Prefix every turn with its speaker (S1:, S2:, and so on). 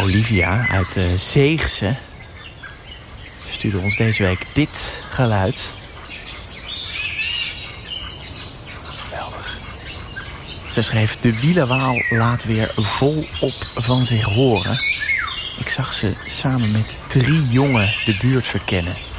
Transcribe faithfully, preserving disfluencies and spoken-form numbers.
S1: Olivia uit uh, Zeegse stuurde ons deze week dit geluid. Geweldig. Ze schreef: de wielenwaal laat weer volop van zich horen. Ik zag ze samen met drie jongen de buurt verkennen.